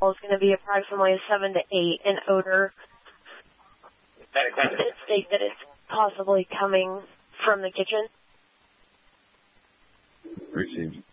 is going to be approximately 7 to 8 in odor. Does it state that it's possibly coming from the kitchen? Received.